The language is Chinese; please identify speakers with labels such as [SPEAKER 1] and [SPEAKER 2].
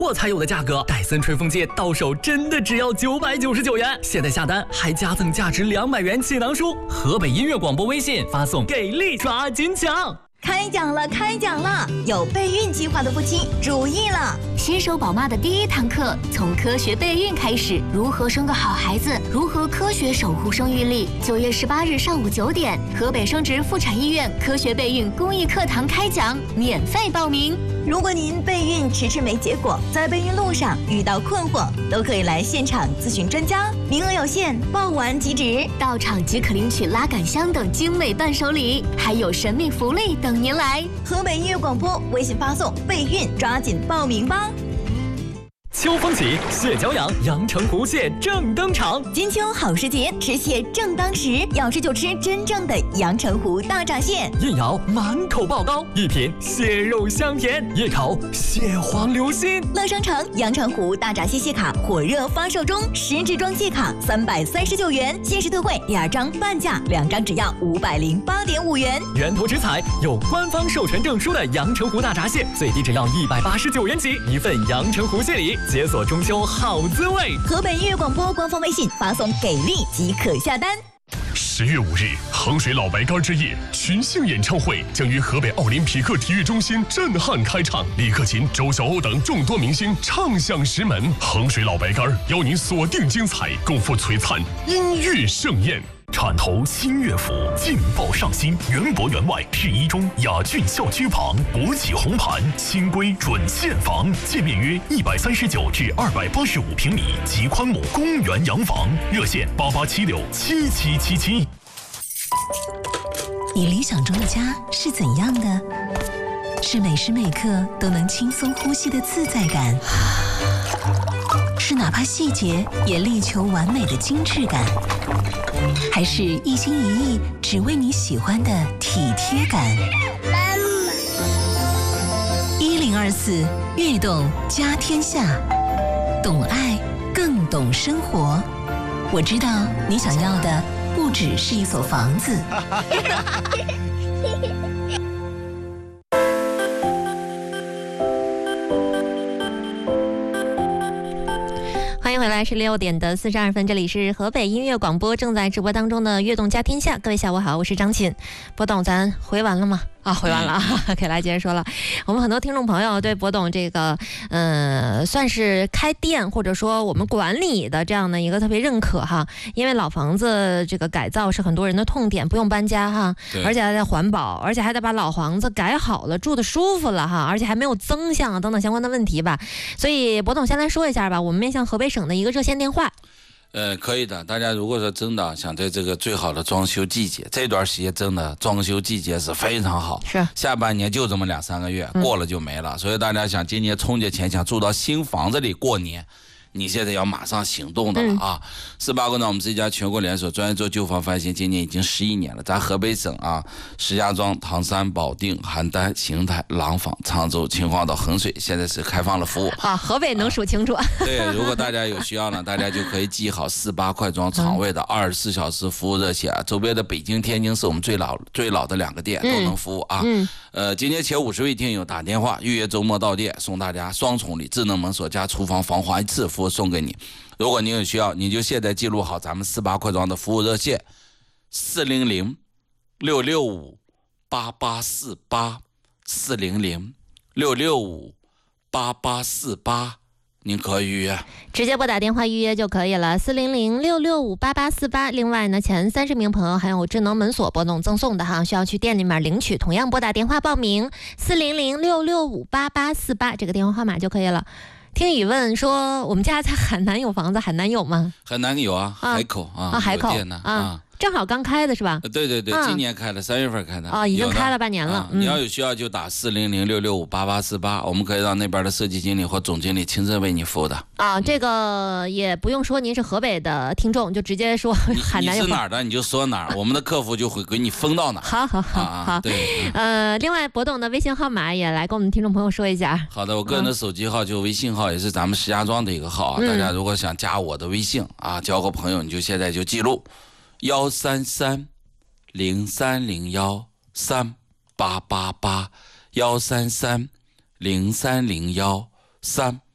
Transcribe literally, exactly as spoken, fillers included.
[SPEAKER 1] 我才有的价格，戴森吹风机到手真的只要九百九十九元，现在下单还加赠价值两百元气囊书。河北音乐广播微信发送给力抓紧抢。
[SPEAKER 2] 开讲了，开讲了！有备孕计划的夫妻注意了，
[SPEAKER 3] 新手宝妈的第一堂课从科学备孕开始，如何生个好孩子，如何科学守护生育力。九月十八日上午九点，河北生殖妇产医院科学备孕公益课堂开讲，免费报名。
[SPEAKER 2] 如果您备孕迟迟没结果，在备孕路上遇到困惑，都可以来现场咨询专家，名额有限，报完即止。
[SPEAKER 3] 到场即可领取拉杆箱等精美伴手礼，还有神秘福利等您来。
[SPEAKER 2] 河北音乐广播微信发送备孕，抓紧报名吧。
[SPEAKER 1] 秋风起，蟹脚痒，阳澄湖蟹正登场。
[SPEAKER 2] 金秋好时节，吃蟹正当时，要吃就吃真正的阳澄湖大闸蟹。
[SPEAKER 1] 一咬满口爆膏，一品蟹肉香甜，一口蟹黄流心。
[SPEAKER 2] 乐商城阳澄湖大闸蟹蟹卡火热发售中，十支装蟹卡三百三十九元，限时特惠，第二张半价，两张只要五百零八点五元。
[SPEAKER 1] 源头直采有官方授权证书的阳澄湖大闸蟹，最低只要一百八十九元起，一份阳澄湖蟹礼。解锁中秋好滋味。
[SPEAKER 2] 河北音乐广播官方微信发送给力即可下单。
[SPEAKER 4] 十月五日，衡水老白干之夜群星演唱会将于河北奥林匹克体育中心震撼开唱，李克勤、周晓鸥等众多明星唱响石门。衡水老白干邀您锁定精彩，共赴璀璨音乐盛宴。铲头新乐府，劲爆上新，园博园外市一中雅骏校区旁，国企红盘，新规准现房，界面约一百三十九至二百八十五平米，极宽亩公园洋房，热线八八七六七七七七。
[SPEAKER 5] 你理想中的家是怎样的？是每时每刻都能轻松呼吸的自在感，是哪怕细节也力求完美的精致感，还是一心一意只为你喜欢的体贴感？一零二四悦动家天下，懂爱更懂生活。我知道你想要的不只是一所房子。
[SPEAKER 6] 欢迎回来，是六点的四十二分，这里是河北音乐广播正在直播当中的悦动家天下。各位下午好，我是张琴。波董，咱回完了吗？啊，回完了啊，可以来接着说了。我们很多听众朋友对博董这个，呃，算是开店或者说我们管理的这样的一个特别认可哈，因为老房子这个改造是很多人的痛点，不用搬家哈，而且还得环保，而且还得把老房子改好了，住的舒服了哈，而且还没有增项啊等等相关的问题吧。所以博董先来说一下吧，我们面向河北省的一个热线电话。
[SPEAKER 7] 呃，可以的。大家如果说真的想在这个最好的装修季节，这段时间真的装修季节是非常好。
[SPEAKER 6] 是。
[SPEAKER 7] 下半年就这么两三个月，过了就没了。嗯、所以大家想今年春节前想住到新房子里过年，你现在要马上行动的了啊！四八国呢，我们是一家全国连锁，专业做旧房翻新，今年已经十一年了。咱河北省啊，石家庄、唐山、保定、邯郸、邢台、廊坊、常州、秦皇岛、衡水，现在是开放了服务
[SPEAKER 6] 啊。河北能数清楚。啊、
[SPEAKER 7] 对，如果大家有需要呢，大家就可以记好四八快装厂位的二十四小时服务热线啊。周边的北京、天津是我们最老最老的两个店，都能服务啊。嗯。呃，今天前五十位听友打电话预约周末到店，送大家双重礼：智能门锁加厨房防滑一次服务送给你。如果您有需要，你就现在记录好咱们四八快装的服务热线：四零零六六五八八四八，四零零六六五八八四八。您可以预约，
[SPEAKER 6] 直接拨打电话预约就可以了，四零零六六五八八四八。另外呢，前三十名朋友还有智能门锁波动赠送的哈，需要去店里面领取，同样拨打电话报名，四零零六六五八八四八这个电话号码就可以了。听雨问说，我们家在海南有房子，海南有吗？
[SPEAKER 7] 海南有啊，啊海口啊，
[SPEAKER 6] 啊海口
[SPEAKER 7] 呢
[SPEAKER 6] 啊。啊正好刚开的是吧？
[SPEAKER 7] 对对对，今年开的，三月份开的
[SPEAKER 6] 啊、哦，已经开了半年了。
[SPEAKER 7] 啊嗯、你要有需要就打四零零六六五八八四八，我们可以让那边的设计经理或总经理亲自为你服务的。
[SPEAKER 6] 啊，这个也不用说您是河北的听众，就直接说海南有。
[SPEAKER 7] 你是哪儿的你就说哪儿，我们的客服就会给你封到哪儿。
[SPEAKER 6] 好好好、啊、好，
[SPEAKER 7] 对。
[SPEAKER 6] 呃，另外博董的微信号码也来跟我们听众朋友说一下。
[SPEAKER 7] 好的，我个人的手机号就微信号，也是咱们石家庄的一个号啊。嗯、大家如果想加我的微信啊，交个朋友，你就现在就记录幺三三。零三零幺三八八八幺三三零三零幺三